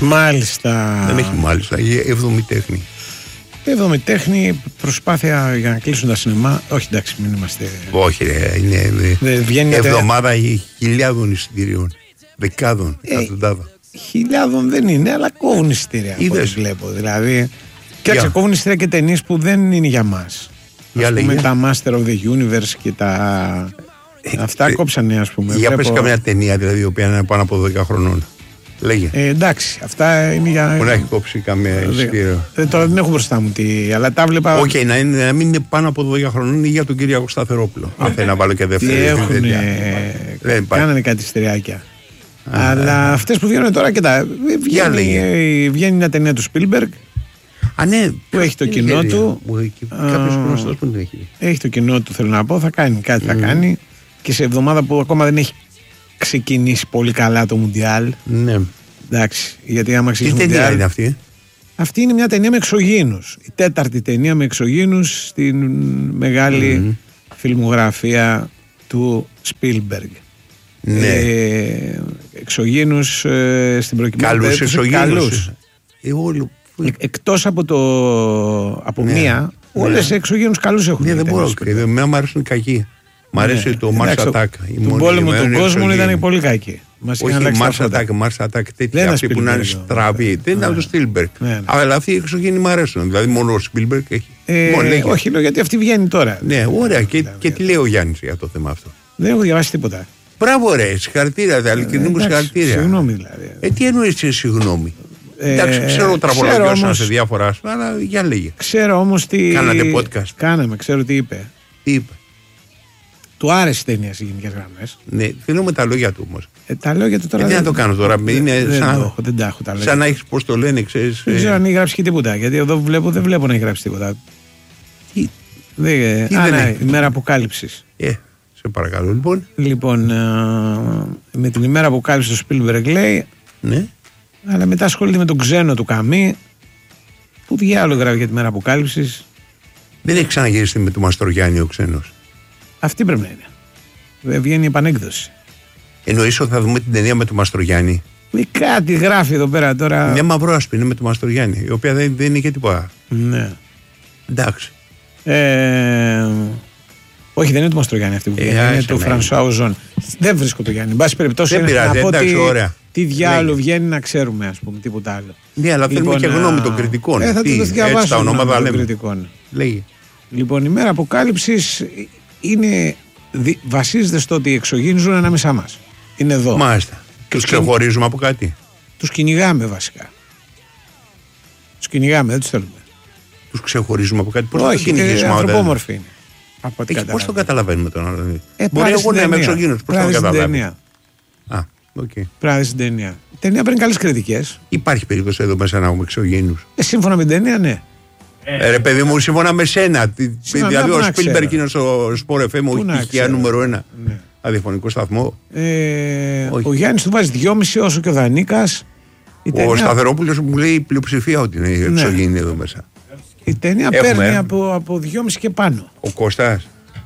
Μάλιστα. Δεν έχει μάλιστα, εβδομή τέχνη. Εβδομή τέχνη, προσπάθεια για να κλείσουν τα σινεμά. Όχι, εντάξει, μην είμαστε. Όχι, είναι εβδομάδα χιλιάδων εισιτηρίων. Δεκάδων, εκατοντάδων. Χιλιάδων δεν είναι, αλλά κόβουν εισιτήρια. Είδες. Βλέπω. Δηλαδή. Κοίταξε, κόβουν εισιτήρια και ταινίες που δεν είναι για μας. Ας πούμε τα Master of the Universe και τα. Αυτά κόψανε, ας πούμε. Για πες καμιά ταινία, δηλαδή, η οποία είναι πάνω από 12 χρονών. Λέγε. Εντάξει, αυτά είναι για. Μπορεί να έχει κόψει καμία εισιτήριο. Τώρα δεν έχω μπροστά μου τι, αλλά τα βλέπα. Όχι, να μην είναι πάνω από 12 χρονών ή για τον Κυριάκο Σταθερόπουλο. Αν θέλει να βάλω και δεύτερη. Κάνανε κάτι στερεάκια. Αλλά αυτές που βγαίνουν τώρα και τα. Βγαίνει μια ταινία του Spielberg. Που έχει το κοινό του. Κάποιος γνωστός που δεν έχει. Έχει το κοινό του, θέλω να πω. Θα κάνει κάτι, θα κάνει. Και σε εβδομάδα που ακόμα δεν έχει ξεκινήσει πολύ καλά το Μουντιάλ. Ναι. Εντάξει, γιατί άμα ξεκινήσει. Τι ταινία είναι αυτή? Αυτή είναι μια ταινία με εξωγήινους. Η τέταρτη ταινία με εξωγήινους στην μεγάλη φιλμογραφία του Spielberg. Ναι. Εξωγήινους στην προκειμένη περίπτωση. Καλούς. Εκτός από μία, όλες οι εξωγήινους καλούς έχουν. Ναι, δεν μπορώ. Εμένα μου αρέσουν οι κακοί. Μ' αρέσει το Mars Attack. Τον πόλεμο του κόσμου ήταν πολύ κακή. Όχι Mars Attack, τέτοια αυτή που να είναι στραβή. Δεν ήταν το Spielberg. Αλλά αυτοί οι εξωγήινοι μου αρέσουν. Δηλαδή μόνο ο Spielberg έχει. Όχι, γιατί αυτή βγαίνει τώρα. Ναι, ωραία. Και τι λέει ο Γιάννης για το θέμα αυτό? Δεν έχω διαβάσει τίποτα. Μπράβο, ρε, συγχαρητήρια, ειλικρινή μου συγχαρητήρια. Συγγνώμη δηλαδή. Τι εννοείς συγγνώμη? Εντάξει, ξέρω τραγωδιακός σε διάφορα, αλλά για λέγε. Ξέρω όμως τι. Κάνατε podcast? Κάναμε, ξέρω τι είπε. Τι είπε? Του άρεσε η ταινία σε γενικές γραμμές. Ναι, θέλω με τα λόγια του όμως. Τα λόγια του τώρα. Τι να το κάνω τώρα, δεν τα έχω τα λόγια. Σαν να έχεις, πώς το λένε, ξέρεις. Δεν ξέρω αν έχει γράψει και τίποτα. Γιατί εδώ δεν βλέπω να έχει γράψει τίποτα. Τι ναι, ημέρα αποκάλυψης. Σε παρακαλώ, λοιπόν. Λοιπόν, με την ημέρα αποκάλυψης του Spielberg λέει. Ναι. Αλλά μετά ασχολείται με τον ξένο του Καμί. Που διάλογο γράφει για την ημέρα αποκάλυψης. Δεν έχει ξαναγυρίσει με τον Μαστρογιάννη ο ξένος. Αυτή πρέπει να είναι. Βγαίνει η επανέκδοση. Εννοείς ότι θα δούμε την ταινία με τον Μαστρογιάννη? Κάτι γράφει εδώ πέρα τώρα. Μια μαυρόασπη είναι με τον Μαστρογιάννη, η οποία δεν είναι και τίποτα. Ναι. Εντάξει. Όχι, δεν είναι του Μαστρογιάννη αυτή που βγαίνει. Είναι του Φρανσουά Οζόν. Δεν βρίσκω το Γιάννη. Εν πάση περιπτώσει, δεν πειράζει, εντάξει, ωραία. Τι διάλογο βγαίνει να ξέρουμε, ας πούμε, τίποτα άλλο. Ναι, αλλά θέλουμε και γνώμη των κριτικών. Θα το διαβάσω τα ονόματα των κριτικών. Λέγει. Λοιπόν, η μέρα αποκάλυψης βασίζεται στο ότι οι εξωγήινοι ζουν ανάμεσά μας. Είναι εδώ. Μάλιστα. Τους ξεχωρίζουμε από κάτι? Τους κυνηγάμε βασικά. Τους κυνηγάμε, δεν τους θέλουμε. Τους ξεχωρίζουμε από κάτι? Όχι, είναι ανθρωπόμορφοι είναι. Πώς το καταλαβαίνουμε τον άλλο? Μπορεί εγώ να είμαι εξωγήινος. Πώς το καταλαβαίνω? Πρέπει να δεις την ταινία. Η ταινία παίρνει καλές κριτικές. Υπάρχει περίπτωση εδώ μέσα να έχουμε εξωγήινους? Σύμφωνα με την ταινία, ναι. Ρε παιδί μου, σύμφωνα με σένα. Δηλαδή ο Spielberg είναι στο Sport FM, ο οικία νούμερο 1. Αδιαφωνικό σταθμό. Ο Γιάννης του βάζει 2,5 όσο και ο Δανίκας. Ο Σταθερόπουλος μου λέει η πλειοψηφία ότι είναι εξωγήινη εδώ μέσα. Η ταινία παίρνει από 2,5 και πάνω. Ο Κώστας.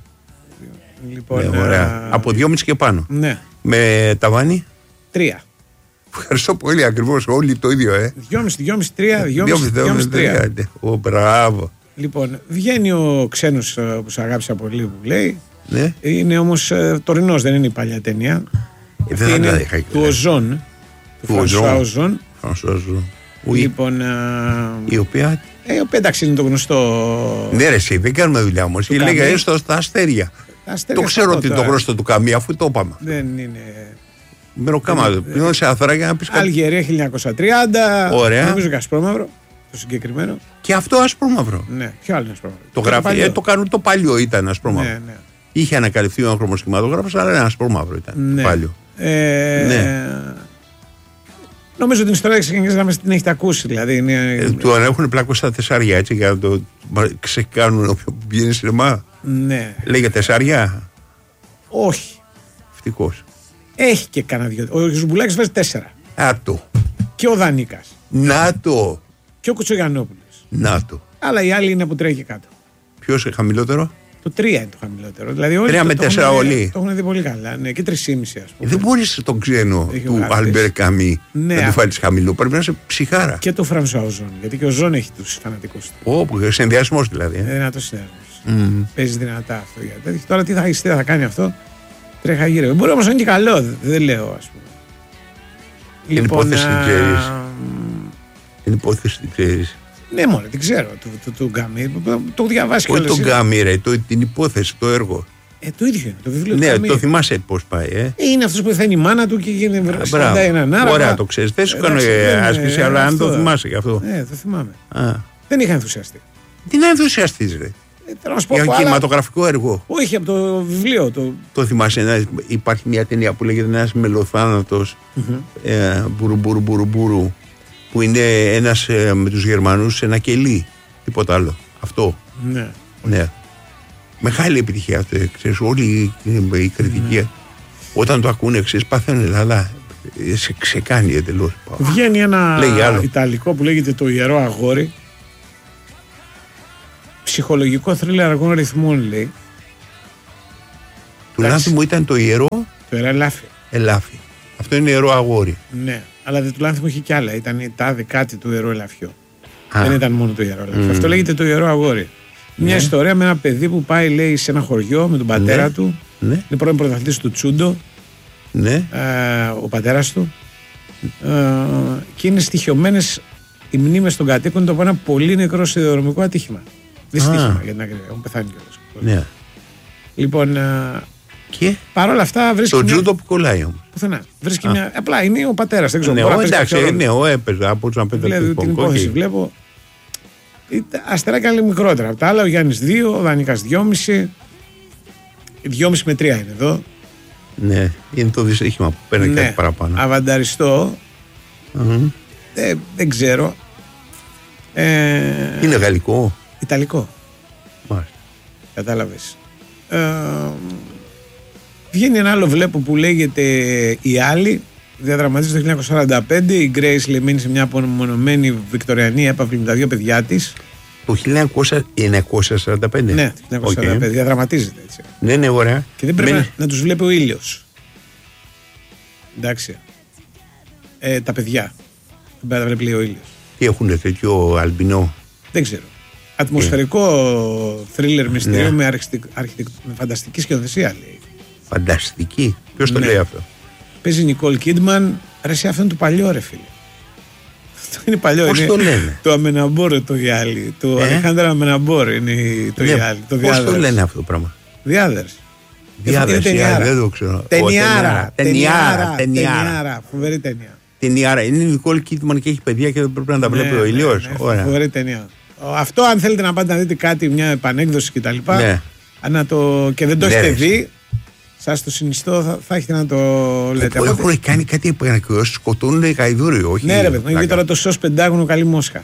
Λοιπόν, ωραία. Από 2,5 και πάνω. Ναι. Με ταβάνι? 3. Ευχαριστώ πολύ, ακριβώς. Όλοι το ίδιο, 2,5, 3. Μπράβο. Λοιπόν, βγαίνει ο ξένος που σε αγάπησα πολύ που λέει. Ναι. Είναι όμως τωρινός, δεν είναι η παλιά ταινία. Είναι του Οζόν. Του Φρανσουά Οζόν. Λοιπόν. Η οποία. Εντάξει, είναι το γνωστό. Ναι, ρε, εσύ, δεν κάνουμε δουλειά όμως. Και λέγα έστω στα αστέρια. Το ξέρω ότι το γνωστό του Καμί, αφού το είπαμε. Δεν είναι. Μεροκάμα, πλέον σε αθρά για να πεις κάτι. Αλγερία 1930. Ωραία. Νομίζω και ασπρόμαυρο. Το συγκεκριμένο. Και αυτό ασπρόμαυρο. Ναι, ποιο άλλο είναι ασπρόμαυρο? Το γράφει. Το κάνουν το παλιό, ήταν ασπρόμαυρο. Ναι. Είχε ανακαλυφθεί ο χρωμοσχηματογράφος, αλλά ένα ασπρόμαυρο ήταν. Ναι. Το παλιό. Ναι. Νομίζω την ιστορία της γενικής γραμμής την έχετε ακούσει. Δηλαδή του έχουν πλάκωση στα τεσσάρια, έτσι, για να το ξεκάνουν όποιον πηγαίνει σινεμά. Ναι. Λέγε τεσσάρια. Όχι. Ευτυχώς. Έχει και κανένα δυο. Ο Ζουμπουλάκης βάζει 4. Άτο. Και ο Δανίκας. Να το. Και ο Κουτσογιαννόπουλος. Να το. Αλλά οι άλλοι είναι από 3 και κάτω. Ποιος είναι χαμηλότερο? Το 3 είναι το χαμηλότερο. Δηλαδή όλοι 3 με 4 όλοι. Το έχουν δει πολύ καλά. Ναι, και 3,5 ας πούμε. Δεν μπορείς τον ξένο του Αλμπέρ Καμί να του βάλεις χαμηλό. Πρέπει να είσαι ψυχάρα. Και το Φρανσουά Οζόν. Γιατί και ο Ζων έχει τους φανατικούς του. Όπου, συνδυασμός δηλαδή. Δυνατός συνδυασμός. Παίζει δυνατά αυτό. Τώρα τι θα κάνει αυτό. Τρέχα γύρω. Μπορεί όμως να είναι και καλό. Δεν λέω ας πούμε. Την υπόθεση την ξέρεις. Την υπόθεση την ξέρεις. Ναι, μόνο την ξέρω. Του Γκάμι. Το έχω διαβάσει κιόλας. Όχι τον Γκάμι, ρε. Την υπόθεση, το έργο. Το ίδιο είναι. Το βιβλίο ναι, το θυμάσαι πώς πάει. Είναι αυτός που πεθαίνει η μάνα του και συναντάει έναν άρα. Ωραία, το ξέρεις. Δεν σου κάνω άσκηση, αλλά αν το θυμάσαι γι' αυτό. Ναι, το θυμάμαι. Δεν είχα ενθουσιαστεί. Τι να ενθουσιαστείς, ρε. Για κινηματογραφικό έργο. Όχι, από το βιβλίο. Το θυμάσαι. Υπάρχει μια ταινία που λέγεται Ένας Μελοθάνατος. Μπουρου. Που είναι ένας με τους Γερμανούς σε ένα κελί. Τίποτα άλλο. Αυτό. Ναι. Μεγάλη επιτυχία αυτό. Ξέρεις, όλη η κριτική όταν το ακούνε, ξέρεις, παθαίνουν αλλά σε ξεκάνει εντελώς. Βγαίνει ένα ιταλικό που λέγεται Το Ιερό Αγόρι. Ψυχολογικό θρίλερ αργών ρυθμών, λέει. Του λάθη μου ήταν το ιερό. Το ιερό ελάφι. Αυτό είναι ιερό αγόρι. Ναι, αλλά δεν του λάθη μου είχε κι άλλα. Ήταν η τάδε κάτι του ιερό ελαφιό. Δεν ήταν μόνο το ιερό ελαφιό. Αυτό λέγεται το ιερό αγόρι. Μια ιστορία με ένα παιδί που πάει, λέει, σε ένα χωριό με τον πατέρα του. Είναι πρώην πρωταθλητής του Τσούντο. Ο πατέρας του. Και είναι στοιχειωμένες οι μνήμες των κατοίκων από ένα πολύ νεκρό σιδηροδρομικό ατύχημα. Δυστύχημα για την ακρίβεια. Έχουν πεθάνει κιόλας. Λοιπόν. Και παρόλα αυτά βρίσκει. Το Τζούντο που κολλάει όμως. Πουθενά. Βρίσκει μια. Απλά είναι ο πατέρας. Δεν ξέρω. Εντάξει, είναι ο έπαιζα από να πέντε. Την υπόθεση βλέπω. Αστεράκια είναι μικρότερα από τα άλλα. Ο Γιάννης 2, ο Δανίκας 2,5. 2,5 με 3 είναι εδώ. Ναι, είναι το δυστύχημα που παίρνει κάτι παραπάνω. Αβανταριστό. Δεν ξέρω. Είναι γαλλικό. Ιταλικό. Μάλιστα. Κατάλαβες. Βγαίνει ένα άλλο βλέπω που λέγεται «Η Άλλη». Διαδραματίζεται το 1945. Η Grace λέει μένει σε μια απομονωμένη βικτωριανή έπαυλη με τα δύο παιδιά της. Το 1945. Ναι, το 1945. Διαδραματίζεται έτσι. Ναι, ωραία. Και δεν πρέπει να τους βλέπει ο ήλιος. Εντάξει. Τα παιδιά. Δεν πρέπει να τα βλέπει ο ήλιος. Τι έχουν τέτοιο αλμπινό. Δεν ξέρω. Ατμοσφαιρικό θρίλερ μυστήριο με φανταστική σκηνοθεσία, λέει. Φανταστική. Ποιος το λέει αυτό. Παίζει Νικόλ Κίντμαν. Ρε, αυτό είναι το παλιό, ρε φίλε. Αυτό είναι παλιό. Πώς το λένε. Το Αμεναμπόρ το γυάλι. Το Αλεχάνδρα Αμεναμπόρ είναι το γυάλι. Πώς το λένε αυτό το πράγμα. Διάδερς. Δεν το ξέρω. Ταινιάρα. Φοβερή ταινία. Ταινιάρα. Είναι η Νικόλ Κίντμαν και έχει παιδιά και δεν πρέπει να τα βλέπει ο ήλιος. Φοβερή ταινία. Αυτό, αν θέλετε να πάτε να δείτε κάτι, μια επανέκδοση κτλ. Και δεν το έχετε δει, σας το συνιστώ, θα έχετε να το λέτε. Έχουν κάνει κάτι επανεκδόσεις, σκοτώνουν οι γαϊδούροι, όχι. Ναι, ρε παιδί, είναι τώρα το σως πεντάγωνο καλή Μόσχα.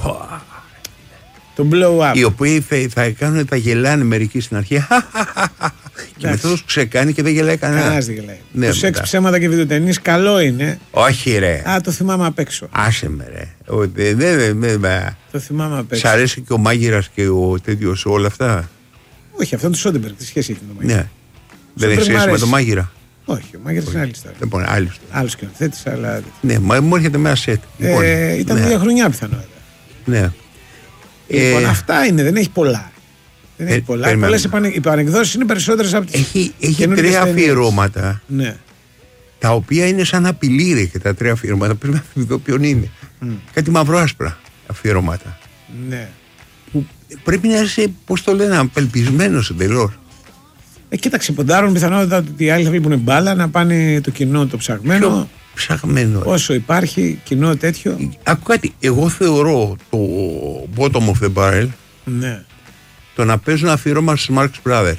Το blow up. Οι οποίοι θα κάνουν, θα γελάνε μερικοί στην αρχή. Και μετά τους ξεκάνει και δεν γελάει κανένα. Κανένας δεν γελάει. Το σεξ, ψέματα και βιντεοτενίες καλό είναι. Όχι, ρε. Το θυμάμαι απ' έξω. Άσε με, ρε. Το θυμάμαι απ' έξω. Σ' αρέσει και ο μάγειρας και ο τέτοιος όλα αυτά. Όχι, αυτό είναι το Σόντεμπεργκ. Τι σχέση έχει με το μάγειρα. Ναι. Δεν έχει σχέση με το μάγειρα. Όχι, ο μάγειρας είναι άλλη ιστορία. Λοιπόν, άλλη ιστορία. Άλλος σκηνοθέτης, αλλά. Ναι, μου έρχεται με ένα σετ. Ήταν 2 χρονιά πιθανότητα. Ναι. Λοιπόν, αυτά είναι, δεν έχει πολλά. Δεν έχει πολλά. Πολλές επανεκδόσεις είναι περισσότερες από τις. Έχει 3 αφιερώματα. Ναι. Τα οποία είναι σαν απειλή, ρε, και τα 3 αφιερώματα. Πρέπει να θυμηθώ ποιον είναι. Κάτι μαύρο-άσπρα αφιερώματα. Ναι. Που πρέπει να είσαι, πώς το λένε, απελπισμένος εντελώς. Κοίταξε, ποντάρουν πιθανότητα ότι οι άλλοι θα βλέπουν μπάλα, να πάνε το κοινό το ψαγμένο. Ψαγμένο. Όσο υπάρχει κοινό τέτοιο. Άκου κάτι. Εγώ θεωρώ το bottom of the barrel. Ναι. Το να παίζουν αφιερώμα στους Marx Brothers.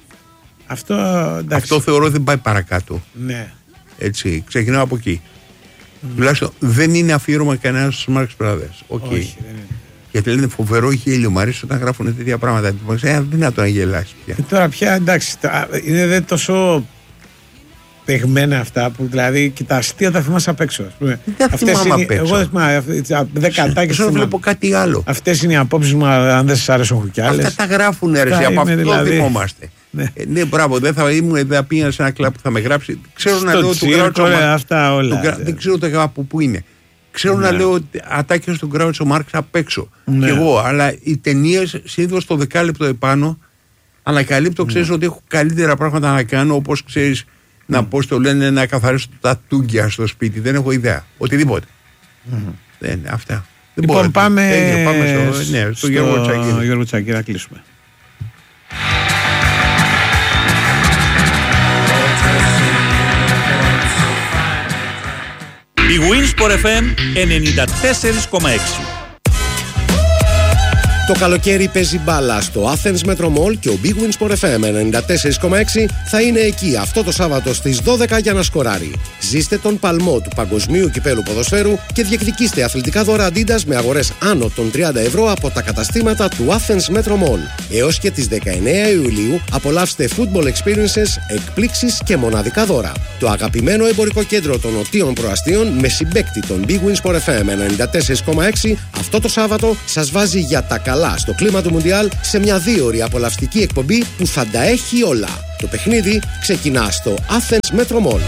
Αυτό θεωρώ δεν πάει παρακάτω. Ναι. Έτσι, ξεκινάω από εκεί. Τουλάχιστον δεν είναι αφιέρωμα κανένα στους Marx Brothers. Όχι, δεν είναι. Γιατί λένε φοβερό γέλιο. Μ' αρέσει όταν γράφουν τέτοια πράγματα. Δεν είναι να το αγελάσει πια. Τώρα πια εντάξει. Είναι τόσο παιγμένα αυτά που δηλαδή και τα αστεία τα θυμάσαι απ' έξω. Δεν θυμάμαι απ' έξω. Εγώ δεν θυμάμαι. Δεκατάκες θέλω να πω κάτι άλλο. Αυτές είναι οι απόψεις μου, αν δεν σας αρέσουν έχω κι άλλες. Αυτά τα γράφουν αίρεση, από αυτό δηλαδή... θυμόμαστε. Ναι, μπράβο, δεν θα πήγαινα σε ένα κλαμπ που θα με γράψει. Ξέρω να λέω του Γκράουτσο Μάρξ. Δεν ξέρω από πού είναι. Ξέρω να λέω ατάκες του Γκράουτσο Μάρξ απ' έξω. Κι εγώ, αλλά οι ταινίες συνήθως το δεκάλεπτο επάνω ανακαλύπτω, ξέρεις ότι έχω καλύτερα πράγματα να κάνω, όπως ξέρεις, να πώς το λένε, να καθαρίσω τα τούγκια στο σπίτι. Δεν έχω ιδέα. Οτιδήποτε. Δεν, αυτά. Λοιπόν, πάμε στο Γιώργο Τσακίρα να κλείσουμε. Η Winsport FM 94,6. Το καλοκαίρι παίζει μπάλα στο Athens Metro Mall και ο Big Win Sport FM 94,6 θα είναι εκεί αυτό το Σάββατο στις 12 για να σκοράρει. Ζήστε τον παλμό του Παγκοσμίου Κυπέλου Ποδοσφαίρου και διεκδικήστε αθλητικά δώρα Adidas με αγορές άνω των 30 ευρώ από τα καταστήματα του Athens Metro Mall. Έως και τις 19 Ιουλίου απολαύστε football experiences, εκπλήξεις και μοναδικά δώρα. Το αγαπημένο εμπορικό κέντρο των Νοτίων Προαστίων με συμπαίκτη τον Big Win Sport FM 94,6 αυτό το Σάββατο σας βάζει για τα καλά στο κλίμα του Μουντιάλ σε μια 2ωρη απολαυστική εκπομπή που θα τα έχει όλα. Το παιχνίδι ξεκινά στο Athens Metro Mall.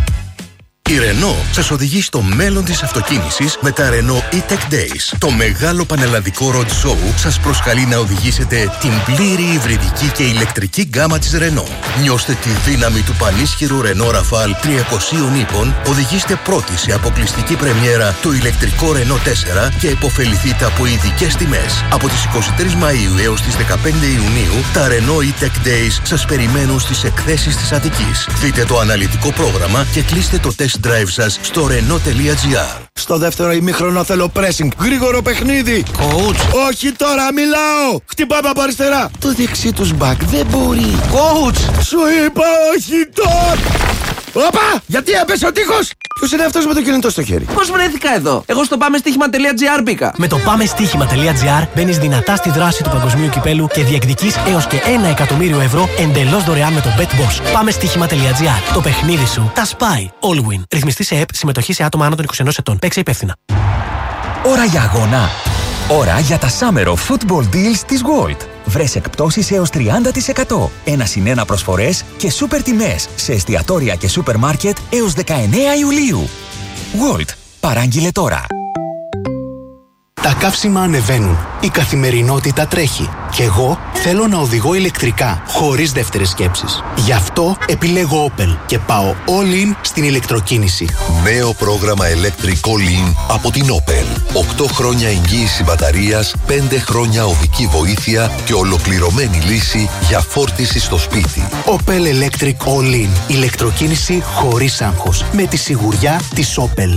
Η Renault σας οδηγεί στο μέλλον της αυτοκίνησης με τα Renault E-Tech Days. Το μεγάλο πανελλαδικό road show σας προσκαλεί να οδηγήσετε την πλήρη υβριδική και ηλεκτρική γκάμα της Renault. Νιώστε τη δύναμη του πανίσχυρου Renault Rafale 300 ύπων, οδηγήστε πρώτοι σε αποκλειστική πρεμιέρα το ηλεκτρικό Renault 4 και υποφεληθείτε από ειδικές τιμές. Από τις 23 Μαΐου έως τις 15 Ιουνίου, τα Renault E-Tech Days σας περιμένουν στις εκθέσεις της Αττικής. Δείτε το αναλυτικό πρόγραμμα και κλείστε το test drive σας στο Renault.gr. Στο δεύτερο ημίχρονο θέλω pressing. Γρήγορο παιχνίδι. Coach. Όχι τώρα, μιλάω. Χτυπάμε από αριστερά. Το δεξί τους back δεν μπορεί. Coach. Σου είπα όχι τώρα. Όπα! Γιατί έπεσε ο τείχος! Ποιος είναι αυτός με το κινητό στο χέρι? Πώς βρέθηκα εδώ? Εγώ στο πάμεστοίχημα.gr μπήκα. Με το πάμεστοίχημα.gr μπαίνεις δυνατά στη δράση του Παγκοσμίου Κυπέλου και διεκδικείς έως και 1 εκατομμύριο ευρώ εντελώς δωρεάν με το Bet Boss. Πάμεστοίχημα.gr. Το παιχνίδι σου τα σπάει. All win. Ρυθμιστή σε ΕΠ, συμμετοχή σε άτομα άνω των 21 ετών. Παίξε υπεύθυνα. Ώρα για αγώνα. Ώρα για τα Summer of Football Deals της Gold. Βρες εκπτώσεις έως 30%, 1+1 προσφορές και σούπερ τιμές σε εστιατόρια και σούπερ μάρκετ έως 19 Ιουλίου. Gold. Παράγγειλε τώρα. Τα καύσιμα ανεβαίνουν. Η καθημερινότητα τρέχει. Και εγώ θέλω να οδηγώ ηλεκτρικά, χωρίς δεύτερες σκέψεις. Γι' αυτό επιλέγω Opel και πάω all in στην ηλεκτροκίνηση. Νέο πρόγραμμα Electric All In από την Opel. 8 χρόνια εγγύηση μπαταρίας, 5 χρόνια οδική βοήθεια και ολοκληρωμένη λύση για φόρτιση στο σπίτι. Opel Electric All In. Ηλεκτροκίνηση χωρίς άγχος. Με τη σιγουριά της Opel.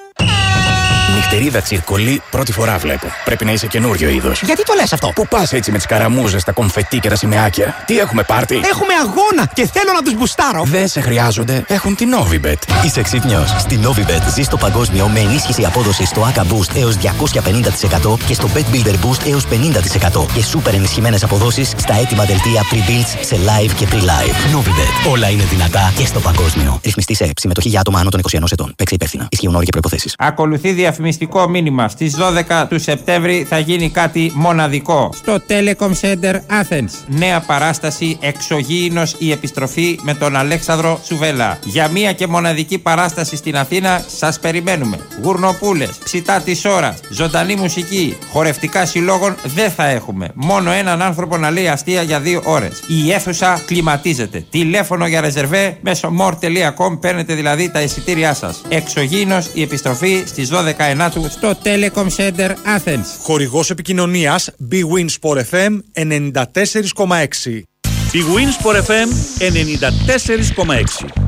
Νυχτερίδα τσιρκολί, πρώτη φορά βλέπω. Πρέπει να είσαι καινούριο είδος. Γιατί το λες αυτό? Πού πας έτσι με τις καραμούζες, τα κομφετί και τα σημαίακια? Τι έχουμε πάρτι? Έχουμε αγώνα και θέλω να τους μπουστάρω. Δεν σε χρειάζονται. Έχουν την Novibet. Είσαι ξύπνιος. Στη Novibet ζεις στο παγκόσμιο με ενίσχυση απόδοσης στο ACA Boost έως 250% και στο Bet Builder Boost έως 50% και σούπερ ενισχυμένες αποδόσεις στα έτοιμα δελτία pre-builds σε live και pre-live. Novibet. Όλα είναι δυνατά και στο παγκόσμιο. Ρυθμιστή σε ΕΠ. Συμμετοχή για άτομα άνω των 21 ετών. Παίξε υπεύθυνα. Ισχύουν όροι και προϋποθέσεις. Ακολουθεί διαφημιστικό μήνυμα. Στις 12 του Σεπτέμβρη θα γίνει κάτι μοναδικό στο Telecom Center Athens. Νέα παράσταση Εξωγήινος η επιστροφή με τον Αλέξανδρο Τσουβέλα. Για μία και μοναδική παράσταση στην Αθήνα σας περιμένουμε. Γουρνοπούλες, ψητά της ώρας, ζωντανή μουσική, χορευτικά συλλόγων δεν θα έχουμε. Μόνο έναν άνθρωπο να λέει αστεία για 2 ώρες. Η αίθουσα κλιματίζεται. Τηλέφωνο για ρεζερβέ μέσω more.com, παίρνετε δηλαδή τα εισιτήριά σας. Εξωγήινος η επιστροφή στις 12 Ενάτου στο Telecom Center Athens. Χορηγός επικοινωνίας Big Win Sport FM 94,6. Big Win Sport FM 94,6.